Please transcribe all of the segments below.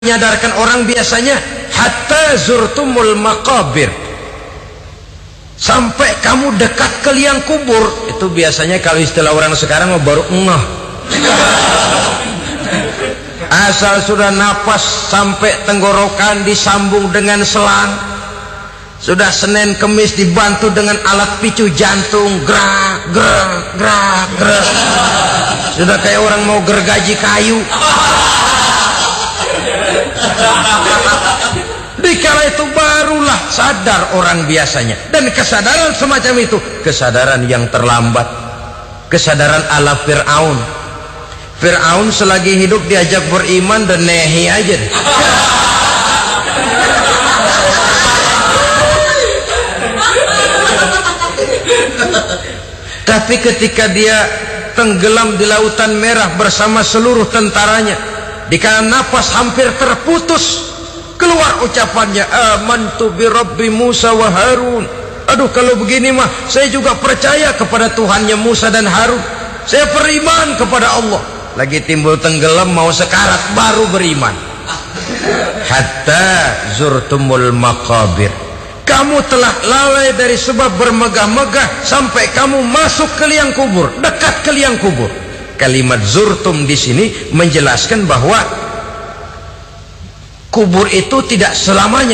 menyadarkan orang biasanya hatta zurtumul maqabir, sampai kamu dekat ke liang kubur. Itu biasanya kalau istilah orang sekarang baru ngeh. Asal sudah napas sampai tenggorokan disambung dengan selang, sudah Senin Kemis dibantu dengan alat picu jantung, gerak gerak gerak gerak, sudah kayak orang mau gergaji kayu. Dikala itu barulah sadar orang biasanya. Dan kesadaran semacam itu kesadaran yang terlambat, kesadaran ala Fir'aun. Fir'aun selagi hidup diajak beriman dan nehi aja. Tapi ketika dia tenggelam di lautan merah bersama seluruh tentaranya, dikala napas hampir terputus, keluar ucapannya, amantu bi Rabbi Musa wa Harun. Aduh, kalau begini mah saya juga percaya kepada Tuhannya Musa dan Harun. Saya beriman kepada Allah. Lagi timbul tenggelam mau sekarat baru beriman. Hatta zurtumul maqabir, kamu telah lalai dari sebab bermegah-megah sampai kamu masuk ke liang kubur, dekat ke liang kubur. Kalimat zurtum di sini menjelaskan bahwa kubur itu tidak selamanya.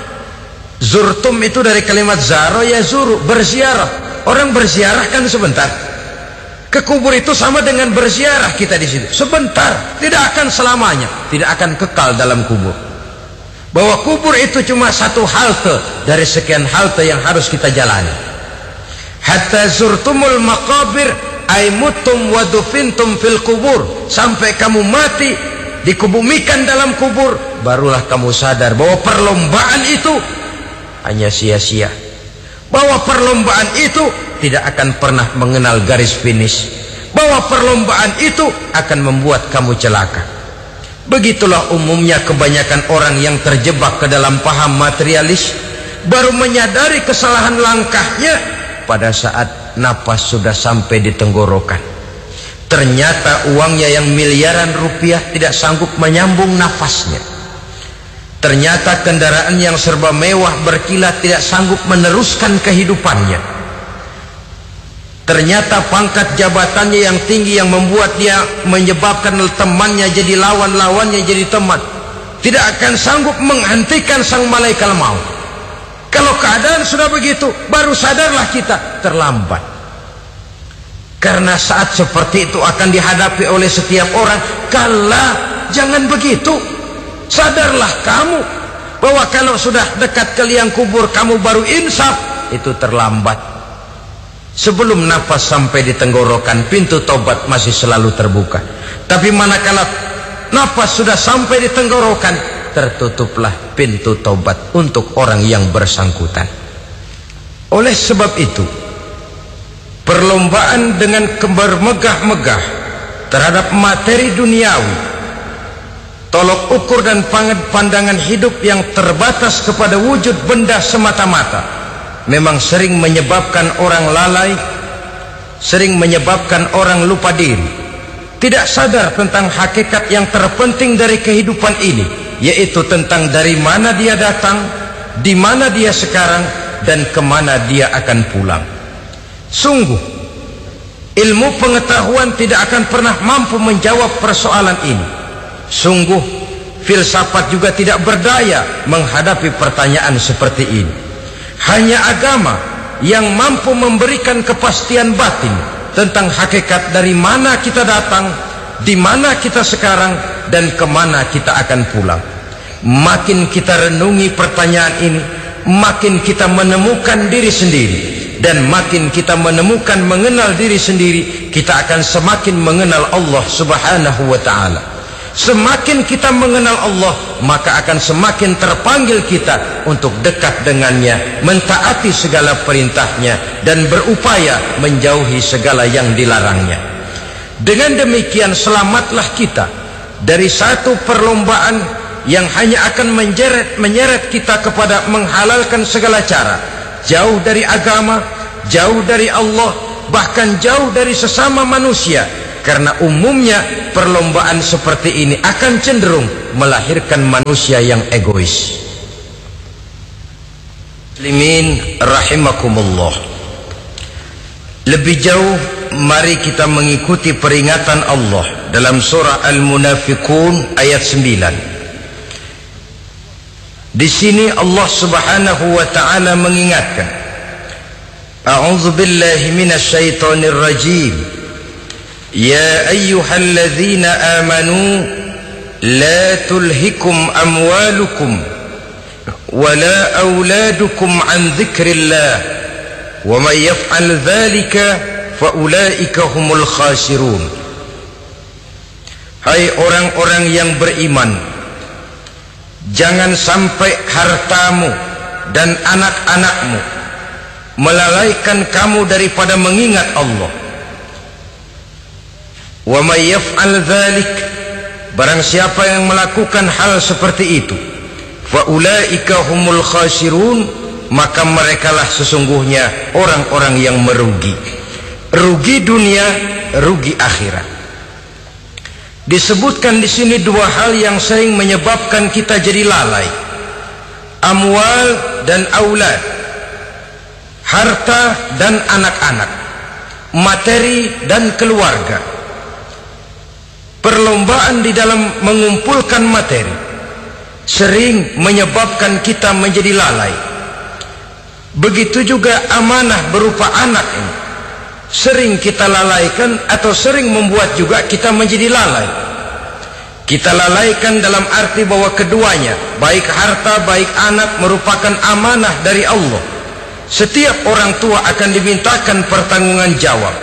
Zurtum itu dari kalimat zaro ya zuru, berziarah. Orang berziarah kan sebentar. Ke kubur itu sama dengan berziarah kita di situ. Sebentar, tidak akan selamanya, tidak akan kekal dalam kubur. Bahwa kubur itu cuma satu halte dari sekian halte yang harus kita jalani. Hatta zurtumul maqabir ay mutum wa dufintum fil kubur, sampai kamu mati dikubumikan dalam kubur, barulah kamu sadar bahwa perlombaan itu hanya sia-sia, bahwa perlombaan itu tidak akan pernah mengenal garis finish, bahwa perlombaan itu akan membuat kamu celaka. Begitulah umumnya kebanyakan orang yang terjebak ke dalam paham materialis, baru menyadari kesalahan langkahnya pada saat napas sudah sampai di tenggorokan. Ternyata uangnya yang miliaran rupiah tidak sanggup menyambung nafasnya. Ternyata kendaraan yang serba mewah berkilat tidak sanggup meneruskan kehidupannya. Ternyata pangkat jabatannya yang tinggi yang membuat dia menyebabkan temannya jadi lawan, lawannya jadi teman, tidak akan sanggup menghentikan sang malaikat maut. Kalau keadaan sudah begitu, baru sadarlah kita terlambat. Karena saat seperti itu akan dihadapi oleh setiap orang. Kala, jangan begitu. Sadarlah kamu bahwa kalau sudah dekat ke liang kubur kamu baru insaf, itu terlambat. Sebelum nafas sampai di tenggorokan, pintu tobat masih selalu terbuka. Tapi manakala nafas sudah sampai di tenggorokan, tertutuplah pintu tobat untuk orang yang bersangkutan. Oleh sebab itu, perlombaan dengan bermegah-megah terhadap materi duniawi, tolok ukur dan pandangan hidup yang terbatas kepada wujud benda semata-mata, memang sering menyebabkan orang lalai, sering menyebabkan orang lupa diri, tidak sadar tentang hakikat yang terpenting dari kehidupan ini, yaitu tentang dari mana dia datang, di mana dia sekarang, dan kemana dia akan pulang. Sungguh, ilmu pengetahuan tidak akan pernah mampu menjawab persoalan ini. Sungguh, filsafat juga tidak berdaya menghadapi pertanyaan seperti ini. Hanya agama yang mampu memberikan kepastian batin tentang hakikat dari mana kita datang, di mana kita sekarang, dan kemana kita akan pulang. Makin kita renungi pertanyaan ini, makin kita menemukan diri sendiri. Dan makin kita menemukan mengenal diri sendiri, kita akan semakin mengenal Allah subhanahu wa ta'ala. Semakin kita mengenal Allah, maka akan semakin terpanggil kita untuk dekat dengannya, mentaati segala perintahnya, dan berupaya menjauhi segala yang dilarangnya. Dengan demikian selamatlah kita dari satu perlombaan yang hanya akan menyeret kita kepada menghalalkan segala cara, jauh dari agama, jauh dari Allah, bahkan jauh dari sesama manusia, karena umumnya perlombaan seperti ini akan cenderung melahirkan manusia yang egois. Muslimin rahimakumullah, lebih jauh mari kita mengikuti peringatan Allah dalam surah Al-Munafiqun ayat 9. Di sini Allah Subhanahu wa taala mengingatkan, A'udzu billahi minasy syaithanir rajim. Ya ayyuhalladzina amanu la tulhikum amwalukum wala auladukum an dzikrillah wa may yaf'al dzalika fa ulaika humul khasirun. Hai orang-orang yang beriman, jangan sampai hartamu dan anak-anakmu melalaikan kamu daripada mengingat Allah. Wa may yaf'al dzalik, barang siapa yang melakukan hal seperti itu, fa ulaika humul khasirun, maka merekalah sesungguhnya orang-orang yang merugi. Rugi dunia, rugi akhirat. Disebutkan di sini dua hal yang sering menyebabkan kita jadi lalai. Amwal dan aulad, harta dan anak-anak, materi dan keluarga. Perlombaan di dalam mengumpulkan materi sering menyebabkan kita menjadi lalai. Begitu juga amanah berupa anak ini sering kita lalaikan atau sering membuat juga kita menjadi lalai. Kita lalaikan dalam arti bahwa keduanya, baik harta baik anak, merupakan amanah dari Allah. Setiap orang tua akan dimintakan pertanggungan jawab.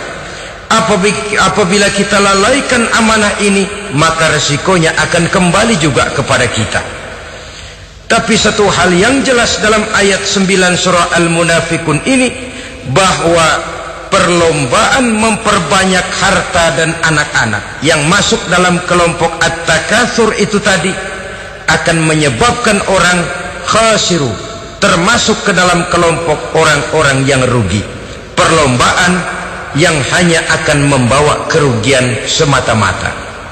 Apabila kita lalaikan amanah ini, maka resikonya akan kembali juga kepada kita. Tapi satu hal yang jelas dalam ayat 9 surah Al-Munafiqun ini, bahwa perlombaan memperbanyak harta dan anak-anak yang masuk dalam kelompok at-takatsur itu tadi akan menyebabkan orang khasiru, termasuk ke dalam kelompok orang-orang yang rugi. Perlombaan yang hanya akan membawa kerugian semata-mata.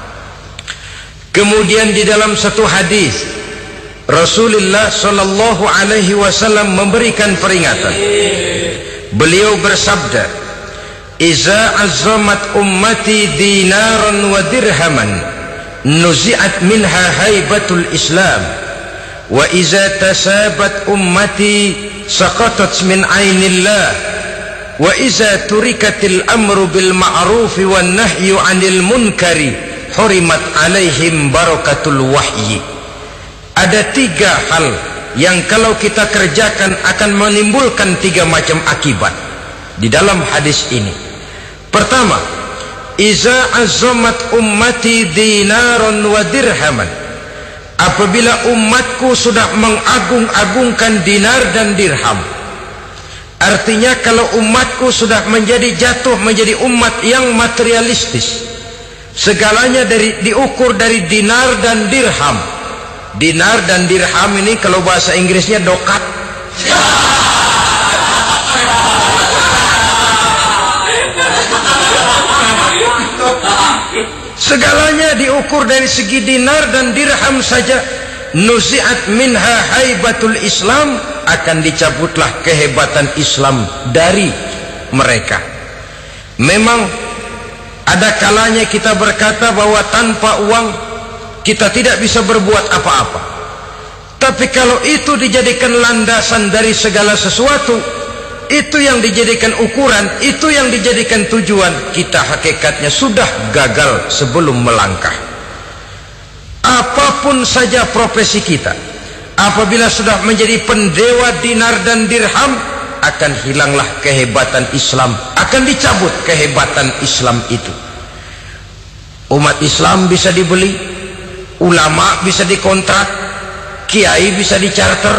Kemudian di dalam satu hadis Rasulullah sallallahu alaihi wasallam memberikan peringatan. Beliau bersabda, "Iza azzamat ummati dinaran wa dirhaman, nuzi'at minha haibatul Islam, wa iza tasabat ummati saqatat min ainillah." Wa iza turikatil amru bil ma'rufi wan nahyu 'anil munkari hurimat 'alaihim barakatul wahyi. Ada tiga hal yang kalau kita kerjakan akan menimbulkan tiga macam akibat di dalam hadis ini. Pertama, iza azzamat ummati dinaran wa dirhaman. Apabila umatku sudah mengagung-agungkan dinar dan dirham, artinya kalau umatku sudah jatuh menjadi umat yang materialistis, segalanya diukur dari dinar dan dirham. Dinar dan dirham ini kalau bahasa Inggrisnya dokat. Segalanya diukur dari segi dinar dan dirham saja. Nuzi'at minha haibatul Islam, akan dicabutlah kehebatan Islam dari mereka. Memang ada kalanya kita berkata bahwa tanpa uang kita tidak bisa berbuat apa-apa. Tapi kalau itu dijadikan landasan dari segala sesuatu, itu yang dijadikan ukuran, itu yang dijadikan tujuan, kita hakikatnya sudah gagal sebelum melangkah. Apapun saja profesi kita, apabila sudah menjadi pendewa dinar dan dirham, akan hilanglah kehebatan Islam, akan dicabut kehebatan Islam itu. Umat Islam bisa dibeli, ulama bisa dikontrak, kiai bisa dicarter.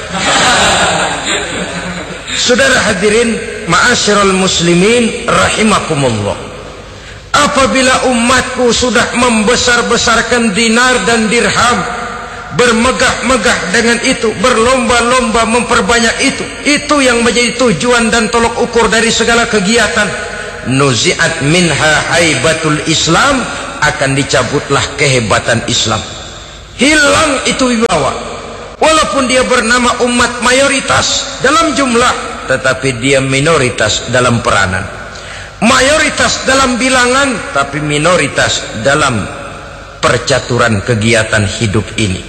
Saudara hadirin ma'asyiral muslimin rahimakumullah, apabila umatku sudah membesar-besarkan dinar dan dirham, bermegah-megah dengan itu, berlomba-lomba memperbanyak itu yang menjadi tujuan dan tolok ukur dari segala kegiatan, nuzi'at minha haibatul Islam, akan dicabutlah kehebatan Islam. Hilang itu wibawa. Walaupun dia bernama umat mayoritas dalam jumlah, tetapi dia minoritas dalam peranan. Mayoritas dalam bilangan, tapi minoritas dalam percaturan kegiatan hidup ini.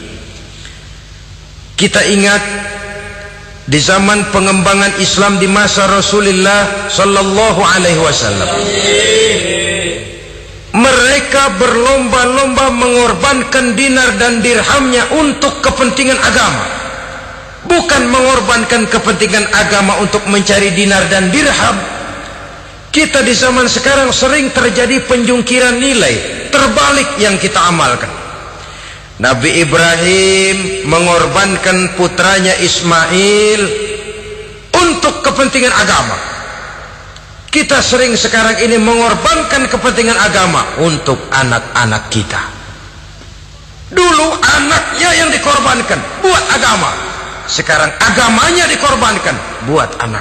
Kita ingat di zaman pengembangan Islam di masa Rasulullah sallallahu alaihi wasallam, mereka berlomba-lomba mengorbankan dinar dan dirhamnya untuk kepentingan agama, bukan mengorbankan kepentingan agama untuk mencari dinar dan dirham. Kita di zaman sekarang sering terjadi penjungkiran nilai, terbalik yang kita amalkan. Nabi Ibrahim mengorbankan putranya Ismail untuk kepentingan agama. Kita sering sekarang ini mengorbankan kepentingan agama untuk anak-anak kita. Dulu anaknya yang dikorbankan buat agama, sekarang agamanya dikorbankan buat anak.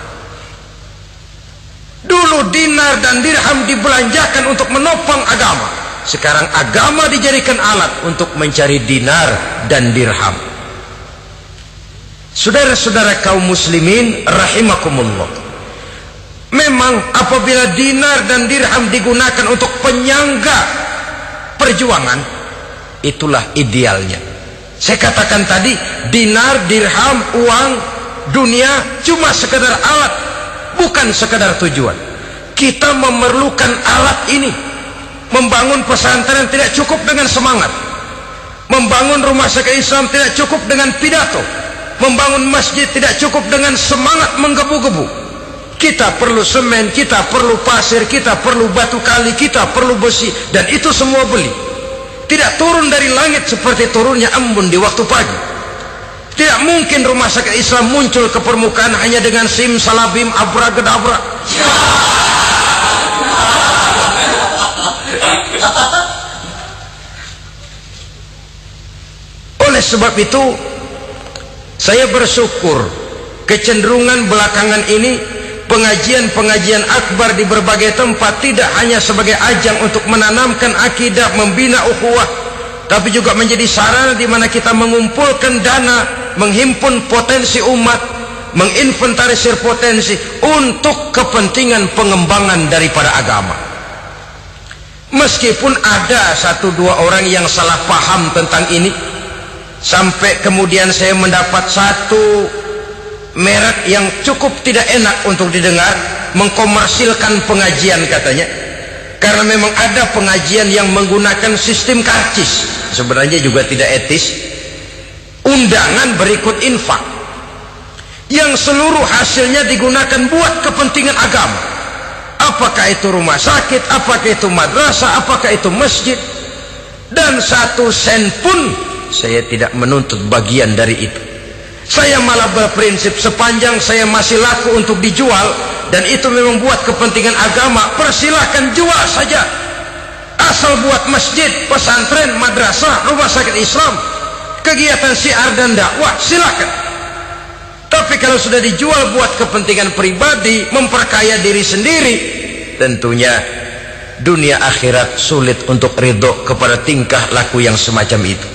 Dulu dinar dan dirham dibelanjakan untuk menopang agama, sekarang agama dijadikan alat untuk mencari dinar dan dirham. Saudara-saudara kaum muslimin rahimakumullah, memang apabila dinar dan dirham digunakan untuk penyangga perjuangan, itulah idealnya. Saya katakan tadi, dinar, dirham, uang, dunia cuma sekedar alat, bukan sekedar tujuan. Kita memerlukan alat ini. Membangun pesantren tidak cukup dengan semangat. Membangun rumah sakit Islam tidak cukup dengan pidato. Membangun masjid tidak cukup dengan semangat menggebu-gebu. Kita perlu semen, kita perlu pasir, kita perlu batu kali, kita perlu besi, dan itu semua beli. Tidak turun dari langit seperti turunnya embun di waktu pagi. Tidak mungkin rumah sakit Islam muncul ke permukaan hanya dengan simsalabim abracadabra. Oleh sebab itu, saya bersyukur kecenderungan belakangan ini pengajian-pengajian akbar di berbagai tempat tidak hanya sebagai ajang untuk menanamkan akidah, membina ukhuwah, tapi juga menjadi sarana di mana kita mengumpulkan dana, menghimpun potensi umat, menginventarisir potensi untuk kepentingan pengembangan daripada agama. Meskipun ada satu dua orang yang salah paham tentang ini, sampai kemudian saya mendapat satu merek yang cukup tidak enak untuk didengar, mengkomersilkan pengajian katanya, karena memang ada pengajian yang menggunakan sistem karcis, sebenarnya juga tidak etis. Undangan berikut infak yang seluruh hasilnya digunakan buat kepentingan agama. Apakah itu rumah sakit, apakah itu madrasah, apakah itu masjid, dan satu sen pun saya tidak menuntut bagian dari itu. Saya malah berprinsip, sepanjang saya masih laku untuk dijual dan itu memang buat kepentingan agama, persilahkan jual saja, asal buat masjid, pesantren, madrasah, rumah sakit Islam, kegiatan syiar dan dakwah, silakan. Tapi kalau sudah dijual buat kepentingan pribadi, memperkaya diri sendiri, tentunya dunia akhirat sulit untuk ridho kepada tingkah laku yang semacam itu.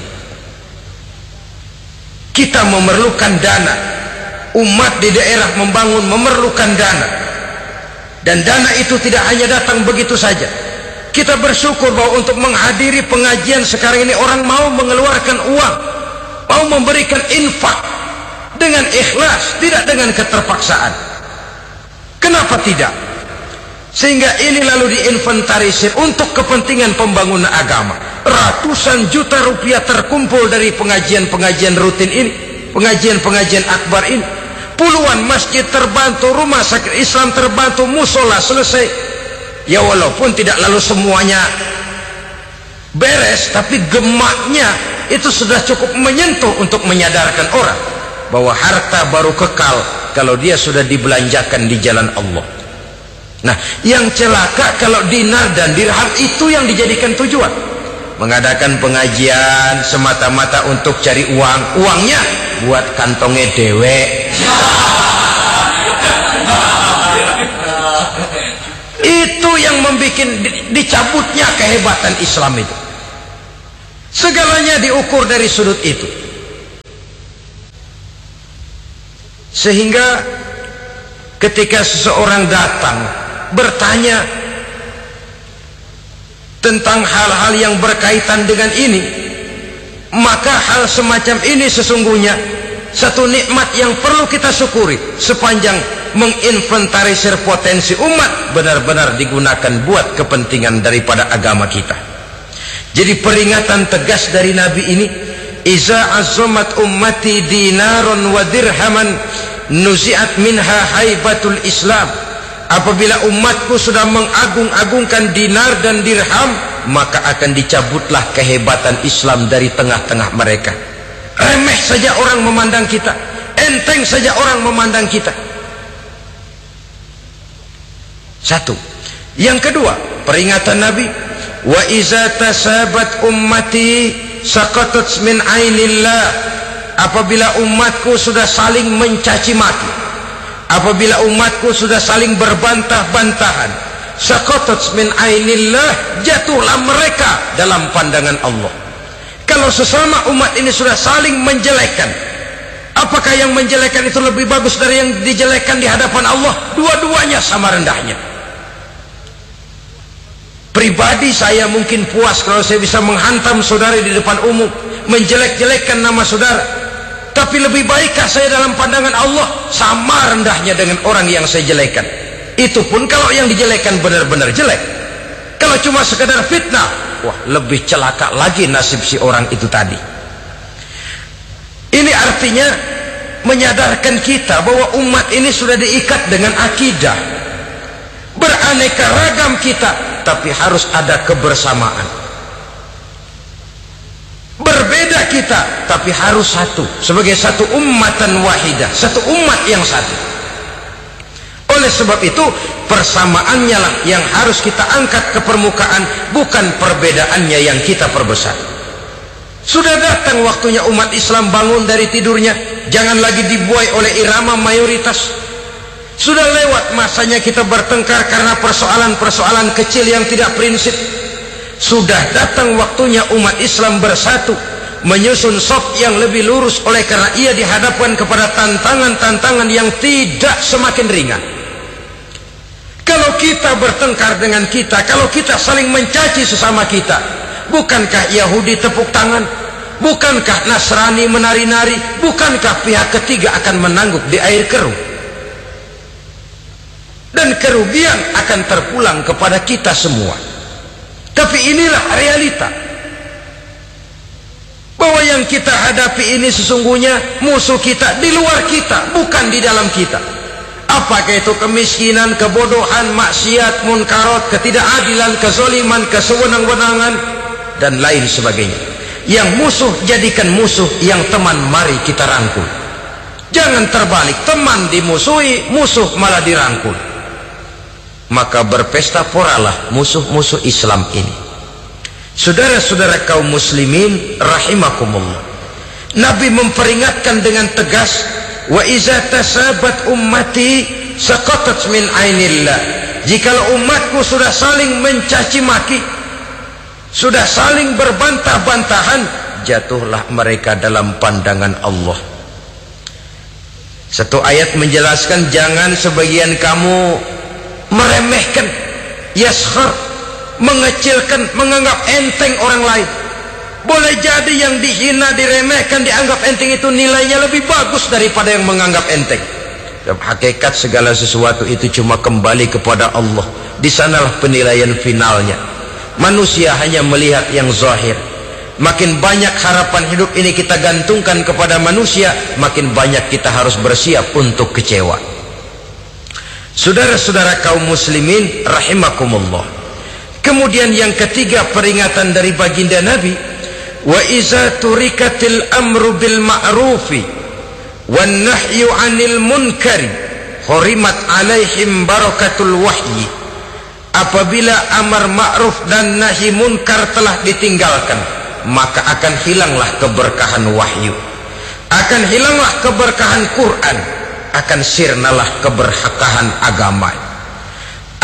Kita memerlukan dana. Umat di daerah membangun memerlukan dana. Dan dana itu tidak hanya datang begitu saja. Kita bersyukur bahwa untuk menghadiri pengajian sekarang ini orang mau mengeluarkan uang, mau memberikan infak dengan ikhlas, tidak dengan keterpaksaan. Kenapa tidak? Sehingga ini lalu diinventarisir untuk kepentingan pembangunan agama. Ratusan juta rupiah terkumpul dari pengajian-pengajian rutin ini, pengajian-pengajian akbar ini. Puluhan masjid terbantu, rumah sakit Islam terbantu, musola selesai. Ya walaupun tidak lalu semuanya beres, tapi gemaknya itu sudah cukup menyentuh untuk menyadarkan orang bahwa harta baru kekal kalau dia sudah dibelanjakan di jalan Allah. Nah, yang celaka kalau dinar dan dirham itu yang dijadikan tujuan. Mengadakan pengajian semata-mata untuk cari uang, uangnya buat kantongnya dewek. Itu bikin dicabutnya kehebatan Islam itu. Segalanya diukur dari sudut itu. Sehingga ketika seseorang datang bertanya tentang hal-hal yang berkaitan dengan ini, maka hal semacam ini sesungguhnya satu nikmat yang perlu kita syukuri sepanjang menginventarisir potensi umat benar-benar digunakan buat kepentingan daripada agama kita. Jadi peringatan tegas dari Nabi ini, iza azumat ummati dinaron wa dirhaman nuzi'at minha haibatul Islam. Apabila umatku sudah mengagung-agungkan dinar dan dirham, maka akan dicabutlah kehebatan Islam dari tengah-tengah mereka. Remeh saja orang memandang kita, enteng saja orang memandang kita. Satu. Yang kedua, peringatan Nabi, wa iza tasabat ummati saqatat min ainillah. Apabila umatku sudah saling mencaci maki, apabila umatku sudah saling berbantah-bantahan, saqatat min ainillah, jatuhlah mereka dalam pandangan Allah. Kalau sesama umat ini sudah saling menjelekkan, apakah yang menjelekkan itu lebih bagus dari yang dijelekkan di hadapan Allah? Dua-duanya sama rendahnya. Pribadi saya mungkin puas kalau saya bisa menghantam saudara di depan umum, menjelek-jelekkan nama saudara. Tapi lebih baikkah saya dalam pandangan Allah? Sama rendahnya dengan orang yang saya jelekkan. Itu pun kalau yang dijelekan benar-benar jelek. Kalau cuma sekedar fitnah, wah, lebih celaka lagi nasib si orang itu tadi. Ini artinya menyadarkan kita bahwa umat ini sudah diikat dengan akidah. Beraneka ragam kita, tapi harus ada kebersamaan. Berbeda kita, tapi harus satu, sebagai satu ummatan wahidah, satu umat yang satu. Oleh sebab itu, persamaannya lah yang harus kita angkat ke permukaan, bukan perbedaannya yang kita perbesar. Sudah datang waktunya umat Islam bangun dari tidurnya, jangan lagi dibuai oleh irama mayoritas. Sudah lewat masanya kita bertengkar karena persoalan-persoalan kecil yang tidak prinsip. Sudah datang waktunya umat Islam bersatu, menyusun saf yang lebih lurus, oleh karena ia dihadapkan kepada tantangan-tantangan yang tidak semakin ringan. Kalau kita bertengkar dengan kita, kalau kita saling mencaci sesama kita, bukankah Yahudi tepuk tangan? Bukankah Nasrani menari-nari? Bukankah pihak ketiga akan menangguk di air keruh? Dan kerugian akan terpulang kepada kita semua. Tapi inilah realita, bahwa yang kita hadapi ini sesungguhnya musuh kita di luar kita, bukan di dalam kita. Apakah itu kemiskinan, kebodohan, maksiat, munkarat, ketidakadilan, kezaliman, kesewenang-wenangan, dan lain sebagainya. Yang musuh jadikan musuh, yang teman mari kita rangkul. Jangan terbalik, teman dimusuhi, musuh malah dirangkul. Maka berpesta poralah musuh-musuh Islam ini. Saudara-saudara kaum muslimin rahimakumullah, Nabi memperingatkan dengan tegas, wa iza tasabat ummati saqatat min ainillah. Jikalau umatku sudah saling mencaci maki, sudah saling berbantah-bantahan, jatuhlah mereka dalam pandangan Allah. Satu ayat menjelaskan, jangan sebagian kamu meremehkan, yaskhar, mengecilkan, menganggap enteng orang lain. Boleh jadi yang dihina, diremehkan, dianggap enteng itu nilainya lebih bagus daripada yang menganggap enteng. Hakikat segala sesuatu itu cuma kembali kepada Allah. Di sanalah penilaian finalnya. Manusia hanya melihat yang zahir. Makin banyak harapan hidup ini kita gantungkan kepada manusia, makin banyak kita harus bersiap untuk kecewa. Saudara-saudara kaum muslimin rahimakumullah. Kemudian yang ketiga peringatan dari baginda Nabi, wa iza turikatil amru bil ma'rufi wan nahyu 'anil munkari hurimat 'alaihim barakatul wahyi. Apabila amar ma'ruf dan nahi munkar telah ditinggalkan, maka akan hilanglah keberkahan wahyu, akan hilanglah keberkahan Quran, akan sirnalah keberkahan agama.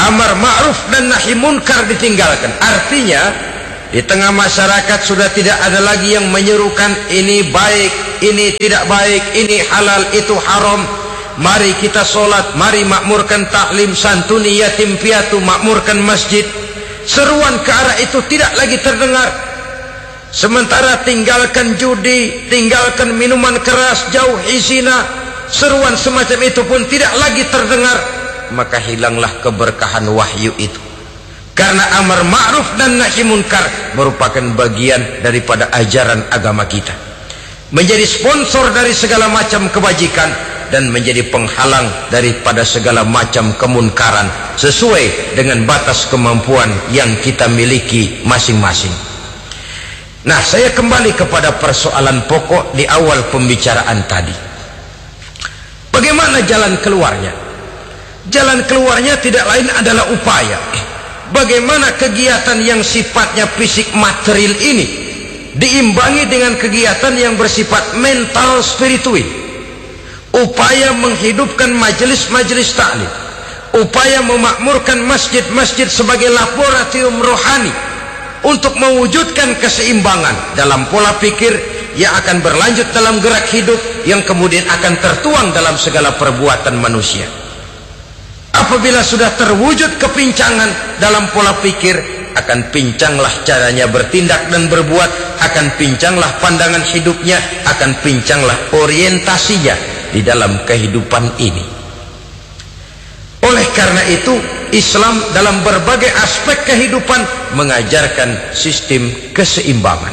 amar ma'ruf dan nahi munkar ditinggalkan. Artinya di tengah masyarakat sudah tidak ada lagi yang menyerukan ini baik, ini tidak baik, ini halal, itu haram. Mari kita sholat, mari makmurkan taklim, santuni yatim piatu, makmurkan masjid. Seruan ke arah itu tidak lagi terdengar. Sementara tinggalkan judi, tinggalkan minuman keras, jauhi zina, seruan semacam itu pun tidak lagi terdengar. Maka hilanglah keberkahan wahyu itu. Karena amar ma'ruf dan nahi munkar merupakan bagian daripada ajaran agama kita. Menjadi sponsor dari segala macam kebajikan dan menjadi penghalang daripada segala macam kemunkaran sesuai dengan batas kemampuan yang kita miliki masing-masing. Nah, saya kembali kepada persoalan pokok di awal pembicaraan tadi. Bagaimana jalan keluarnya? Jalan keluarnya tidak lain adalah upaya. Bagaimana kegiatan yang sifatnya fisik material ini diimbangi dengan kegiatan yang bersifat mental spiritual. Upaya menghidupkan majelis-majelis taklim, upaya memakmurkan masjid-masjid sebagai laboratorium rohani untuk mewujudkan keseimbangan dalam pola pikir yang akan berlanjut dalam gerak hidup yang kemudian akan tertuang dalam segala perbuatan manusia. Apabila sudah terwujud kepincangan dalam pola pikir, akan pincanglah caranya bertindak dan berbuat, akan pincanglah pandangan hidupnya, akan pincanglah orientasinya di dalam kehidupan ini. Oleh karena itu, Islam dalam berbagai aspek kehidupan mengajarkan sistem keseimbangan.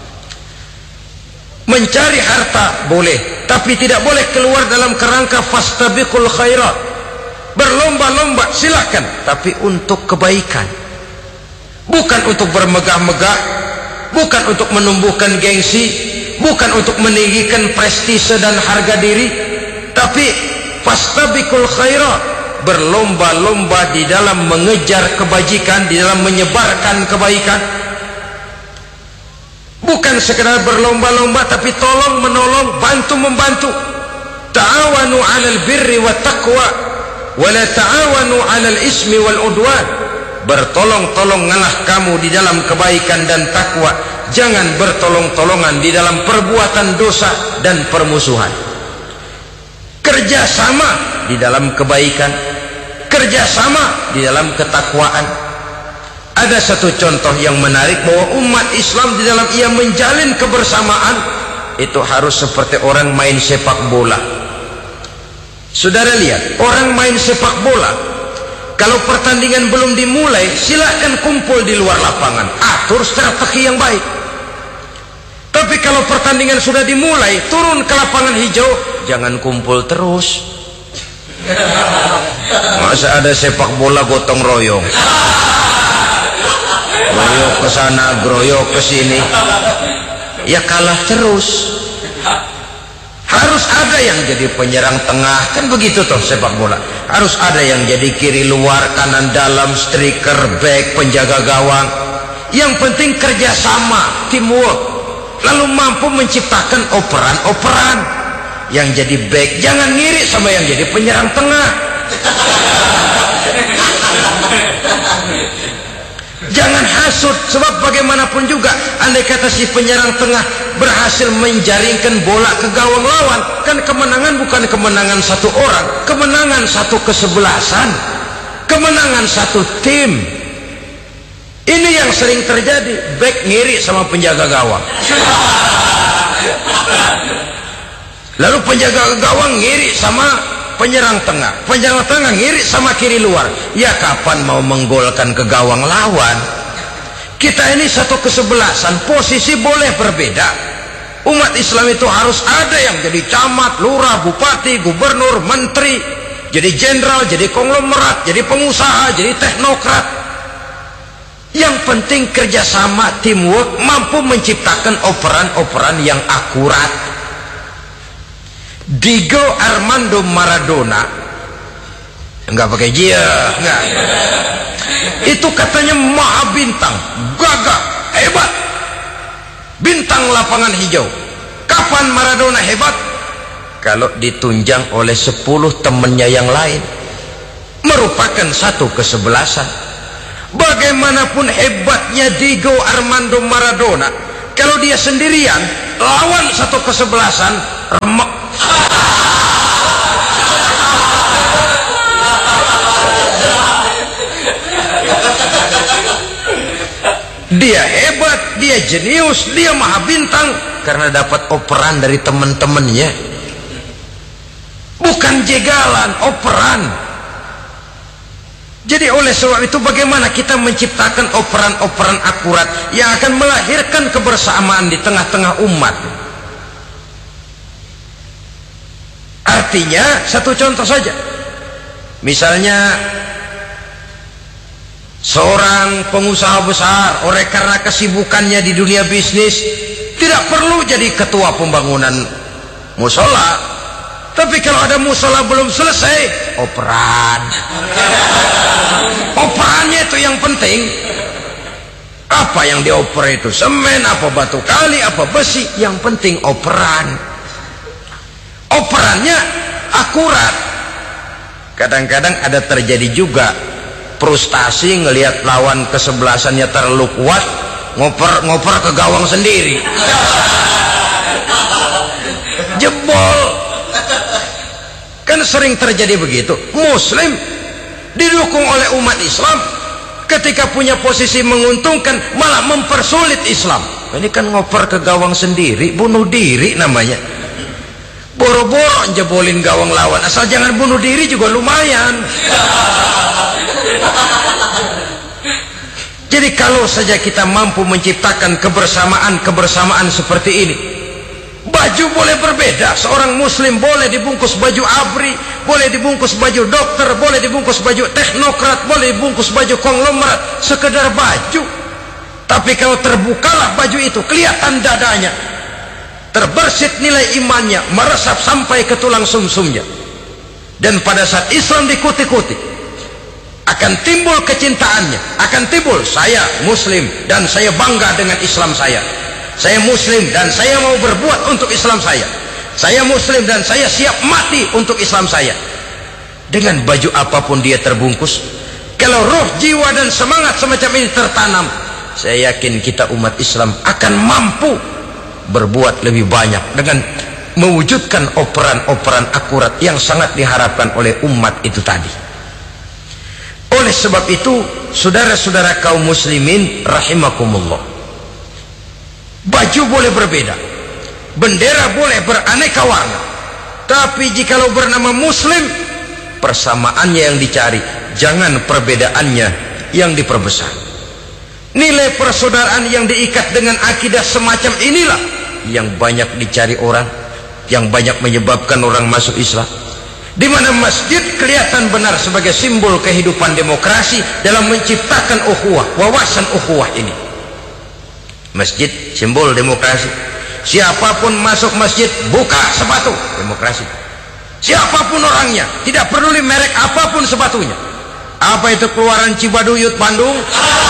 Mencari harta boleh, tapi tidak boleh keluar dalam kerangka fastabiqul khairat. Berlomba-lomba silahkan, tapi untuk kebaikan, bukan untuk bermegah-megah, bukan untuk menumbuhkan gengsi, bukan untuk meninggikan prestise dan harga diri, tapi fastabiqul khairat, berlomba-lomba di dalam mengejar kebajikan, di dalam menyebarkan kebaikan. Bukan sekedar berlomba-lomba, tapi tolong menolong, bantu membantu. Ta'awanu 'alal birri wat taqwa wala ta'awanu 'alal ismi wal udwan. Bertolong-tolonganlah kamu di dalam kebaikan dan takwa, jangan bertolong-tolongan di dalam perbuatan dosa dan permusuhan. Kerjasama di dalam kebaikan, kerjasama di dalam ketakwaan. Ada satu contoh yang menarik bahwa umat Islam di dalam ia menjalin kebersamaan itu harus seperti orang main sepak bola. Saudara lihat, orang main sepak bola, kalau pertandingan belum dimulai, silahkan kumpul di luar lapangan, atur strategi yang baik. Tapi kalau pertandingan sudah dimulai, turun ke lapangan hijau, jangan kumpul terus. Masa ada sepak bola gotong royong, groyok ke sana, groyok ke sini, ya kalah terus. Harus ada yang jadi penyerang tengah, kan begitu toh sepak bola. Harus ada yang jadi kiri luar, kanan dalam, striker, back, penjaga gawang. Yang penting kerjasama, teamwork, lalu mampu menciptakan operan-operan. Yang jadi back jangan ngiri sama yang jadi penyerang tengah. Jangan hasut, sebab bagaimanapun juga andai kata si penyerang tengah berhasil menjaringkan bola ke gawang lawan, kan kemenangan bukan kemenangan satu orang, kemenangan satu kesebelasan, kemenangan satu tim. Ini yang sering terjadi, back ngiri sama penjaga gawang, lalu penjaga gawang ngiri sama penyerang tengah, penyerang tengah ngiri sama kiri luar. Ya kapan mau menggolkan ke gawang lawan? Kita ini satu kesebelasan, posisi boleh berbeda. Umat Islam itu harus ada yang jadi camat, lurah, bupati, gubernur, menteri, jadi jenderal, jadi konglomerat, jadi pengusaha, jadi teknokrat. Yang penting kerjasama, teamwork, mampu menciptakan operan-operan yang akurat. Diego Armando Maradona, enggak pakai dia, enggak. Itu katanya maha bintang, gagah, hebat, bintang lapangan hijau. Kapan Maradona hebat? Kalau ditunjang oleh 10 temannya yang lain. merupakan satu kesebelasan. Bagaimanapun hebatnya Diego Armando Maradona, kalau dia sendirian lawan satu kesebelasan, remek. Dia hebat, dia jenius, dia maha bintang karena dapat operan dari teman-temannya. Bukan jegalan, operan. Jadi oleh sebab itu bagaimana kita menciptakan operan-operan akurat yang akan melahirkan kebersamaan di tengah-tengah umat. Artinya satu contoh saja. Misalnya seorang pengusaha besar, oleh karena kesibukannya di dunia bisnis, tidak perlu jadi ketua pembangunan musola. Tapi kalau ada musola belum selesai, operan. Operannya itu yang penting. Apa yang dioper itu? Semen, apa batu kali, apa besi? Yang penting operan. Operannya akurat. Kadang-kadang ada terjadi juga frustasi ngelihat lawan kesebelasannya terlalu kuat, ngoper ke gawang sendiri, jebol. Kan sering terjadi begitu. Muslim didukung oleh umat Islam, ketika punya posisi menguntungkan malah mempersulit Islam. Ini kan ngoper ke gawang sendiri, bunuh diri namanya. Boro-boro jebolin gawang lawan, asal jangan bunuh diri juga lumayan. Jadi kalau saja kita mampu menciptakan kebersamaan seperti ini, baju boleh berbeda. Seorang muslim boleh dibungkus baju abri, boleh dibungkus baju dokter, boleh dibungkus baju teknokrat, boleh dibungkus baju konglomerat, sekedar baju. Tapi kalau terbukalah baju itu, kelihatan dadanya, terbersit nilai imannya, meresap sampai ke tulang sumsumnya. Dan pada saat Islam dikuti-kuti, akan timbul kecintaannya, akan timbul saya muslim dan saya bangga dengan Islam saya. Saya muslim dan saya mau berbuat untuk Islam saya. Saya muslim dan saya siap mati untuk Islam saya. Dengan baju apapun dia terbungkus, kalau roh, jiwa dan semangat semacam ini tertanam, saya yakin kita umat Islam akan mampu berbuat lebih banyak dengan mewujudkan operan-operan akurat yang sangat diharapkan oleh umat itu tadi. Oleh sebab itu, saudara-saudara kaum muslimin rahimakumullah, baju boleh berbeda, bendera boleh beraneka warna, tapi jikalau bernama muslim, persamaannya yang dicari, jangan perbedaannya yang diperbesar. Nilai persaudaraan yang diikat dengan akidah semacam inilah yang banyak dicari orang, yang banyak menyebabkan orang masuk Islam. Di mana masjid kelihatan benar sebagai simbol kehidupan demokrasi dalam menciptakan ukhuwah, wawasan ukhuwah ini. Masjid simbol demokrasi. Siapapun masuk masjid buka sepatu, demokrasi. Siapapun orangnya, tidak peduli merek apapun sepatunya. Apa itu keluaran Cibaduyut Bandung?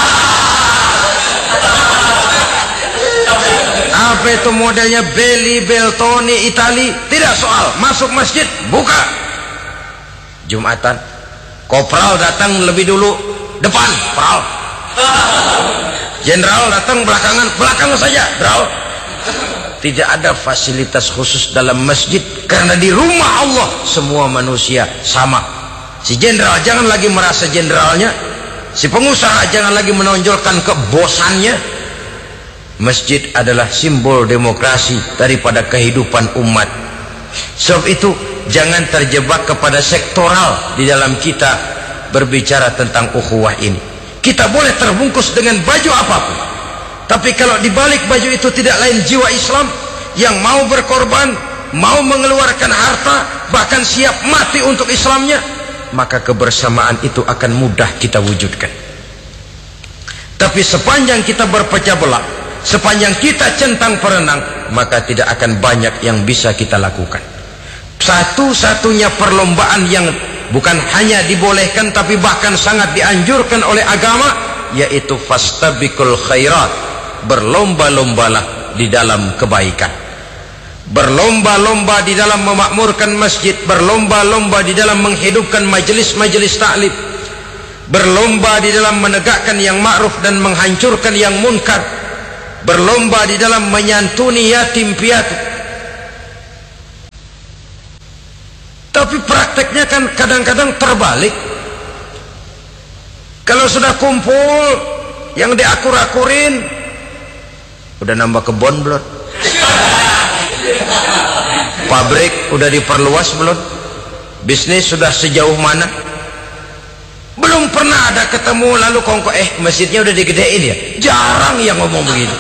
Apa itu modelnya Belli Beltoni Itali? Tidak soal, masuk masjid buka. Jumatan, kopral datang lebih dulu depan, pral. Jenderal datang belakang saja, pral. Tidak ada fasilitas khusus dalam masjid karena di rumah Allah semua manusia sama. Si jenderal jangan lagi merasa jenderalnya, si pengusaha jangan lagi menonjolkan kebosannya. Masjid adalah simbol demokrasi daripada kehidupan umat. Sebab itu jangan terjebak kepada sektoral di dalam kita berbicara tentang ukhuwah ini. Kita boleh terbungkus dengan baju apapun, tapi kalau di balik baju itu tidak lain jiwa Islam yang mau berkorban, mau mengeluarkan harta, bahkan siap mati untuk Islamnya, maka kebersamaan itu akan mudah kita wujudkan. Tapi sepanjang kita berpecah belah, sepanjang kita centang perenang, maka tidak akan banyak yang bisa kita lakukan. Satu-satunya perlombaan yang bukan hanya dibolehkan tapi bahkan sangat dianjurkan oleh agama, yaitu fastabiqul khairat, berlomba-lombalah di dalam kebaikan. berlomba-lomba di dalam memakmurkan masjid, berlomba-lomba di dalam menghidupkan majelis-majelis ta'lim, berlomba di dalam menegakkan yang ma'ruf dan menghancurkan yang munkar, berlomba di dalam menyantuni yatim piatu. Tapi prakteknya kan kadang-kadang terbalik. Kalau sudah kumpul yang diakur-akurin, udah nambah kebon belum? Pabrik udah diperluas belum? Bisnis sudah sejauh mana? Belum pernah ada ketemu lalu kongko masjidnya udah digedein ya? Jarang yang ngomong begitu.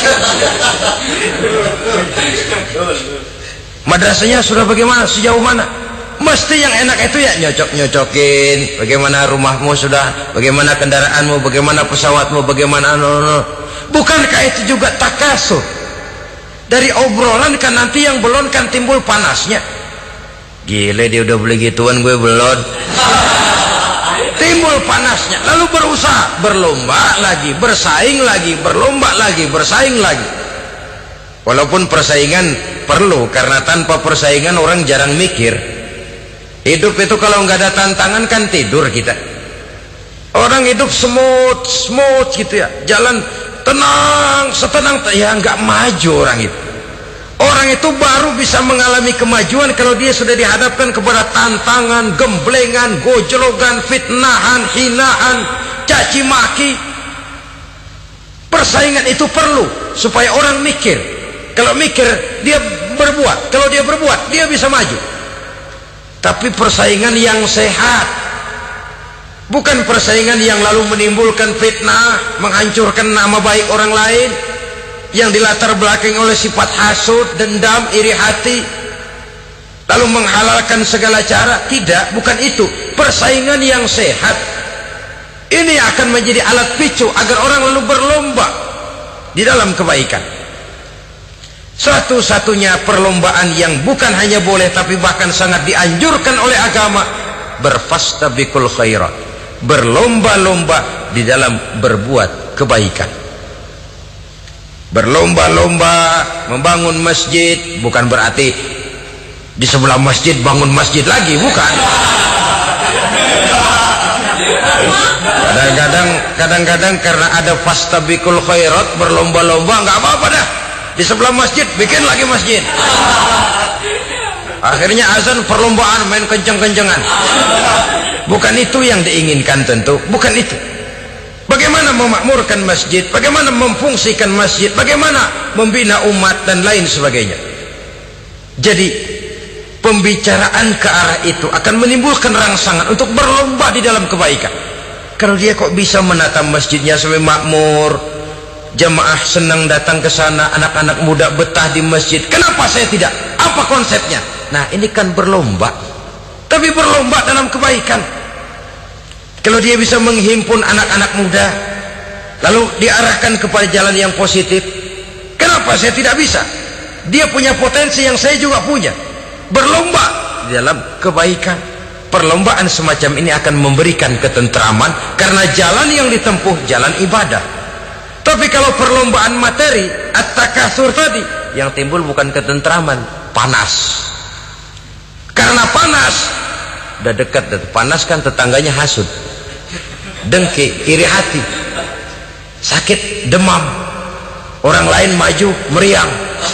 Madrasahnya sudah bagaimana? Sejauh mana? Mesti yang enak itu ya nyocok-nyocokin. Bagaimana rumahmu sudah? Bagaimana kendaraanmu? Bagaimana pesawatmu? Bagaimana Bukankah itu juga takasur? Dari obrolan kan nanti yang belum kan timbul panasnya. Gile dia udah beli gituan, gue belum. Timbul panasnya, lalu berusaha, berlomba lagi, bersaing lagi, berlomba lagi, bersaing lagi. Walaupun persaingan perlu, karena tanpa persaingan orang jarang mikir. Hidup itu kalau nggak ada tantangan kan tidur kita. Orang hidup smooth gitu ya, jalan tenang, setenang ya nggak maju orang itu. Orang itu baru bisa mengalami kemajuan kalau dia sudah dihadapkan kepada tantangan, gemblengan, gojlogan, fitnahan, hinaan, caci maki. Persaingan itu perlu supaya orang mikir. Kalau mikir dia berbuat, kalau dia berbuat dia bisa maju. Tapi persaingan yang sehat, bukan persaingan yang lalu menimbulkan fitnah, menghancurkan nama baik orang lain, yang dilatar belakangi oleh sifat hasud, dendam, iri hati, lalu menghalalkan segala cara. Tidak, bukan itu. Persaingan yang sehat ini akan menjadi alat picu agar orang lalu berlomba di dalam kebaikan. Satu-satunya perlombaan yang bukan hanya boleh tapi bahkan sangat dianjurkan oleh agama, berfastabiqul khairat, berlomba-lomba di dalam berbuat kebaikan. Berlomba-lomba membangun masjid bukan berarti di sebelah masjid bangun masjid lagi, bukan. Kadang-kadang karena ada fastabiqul khairat, berlomba-lomba, nggak apa-apa dah, di sebelah masjid bikin lagi masjid. Akhirnya azan perlombaan main kenceng-kencengan. Bukan itu yang diinginkan, tentu bukan itu. Bagaimana memakmurkan masjid, bagaimana memfungsikan masjid, bagaimana membina umat dan lain sebagainya. Jadi pembicaraan ke arah itu akan menimbulkan rangsangan untuk berlomba di dalam kebaikan. Kalau dia kok bisa menata masjidnya sampai makmur, jamaah senang datang ke sana, anak-anak muda betah di masjid, kenapa saya tidak? Apa konsepnya? Nah, ini kan berlomba, tapi berlomba dalam kebaikan. Kalau dia bisa menghimpun anak-anak muda lalu diarahkan kepada jalan yang positif, kenapa saya tidak bisa? Dia punya potensi yang saya juga punya. Berlomba di dalam kebaikan. Perlombaan semacam ini akan memberikan ketentraman karena jalan yang ditempuh jalan ibadah. Tapi kalau perlombaan materi, at-takatsur tadi, yang timbul bukan ketentraman, panas. Karena panas, udah dekat, panas kan tetangganya hasud, dengki, iri hati, sakit, demam, orang lain maju, meriang.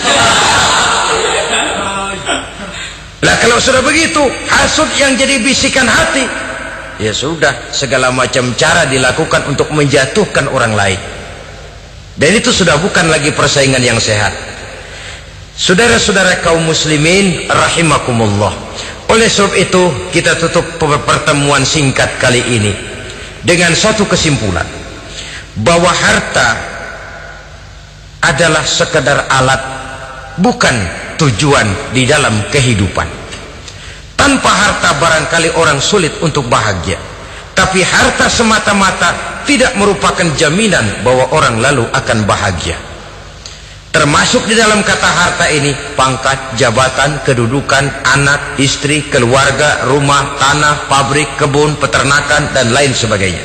Lah kalau sudah begitu, hasud yang jadi bisikan hati, ya sudah, segala macam cara dilakukan untuk menjatuhkan orang lain. Dan itu sudah bukan lagi persaingan yang sehat. Saudara-saudara kaum muslimin rahimakumullah. Oleh sebab itu kita tutup pertemuan singkat kali ini dengan satu kesimpulan, bahwa harta adalah sekedar alat, bukan tujuan di dalam kehidupan. Tanpa harta barangkali orang sulit untuk bahagia, tapi harta semata-mata tidak merupakan jaminan bahwa orang lalu akan bahagia. Termasuk di dalam kata harta ini pangkat, jabatan, kedudukan, anak, istri, keluarga, rumah, tanah, pabrik, kebun, peternakan, dan lain sebagainya.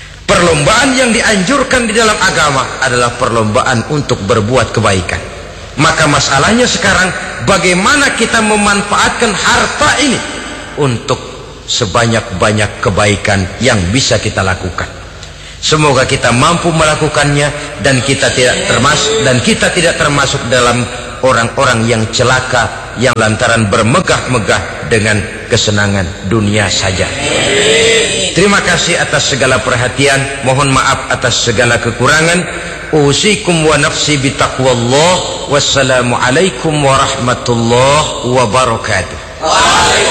Perlombaan yang dianjurkan di dalam agama adalah perlombaan untuk berbuat kebaikan. Maka masalahnya sekarang bagaimana kita memanfaatkan harta ini untuk sebanyak-banyak kebaikan yang bisa kita lakukan. Semoga kita mampu melakukannya dan kita tidak termasuk dalam orang-orang yang celaka yang lantaran bermegah-megah dengan kesenangan dunia saja. Terima kasih atas segala perhatian, mohon maaf atas segala kekurangan. Usikum wa nafsi bitaqwallah. Wassalamualaikum warahmatullahi wabarakatuh.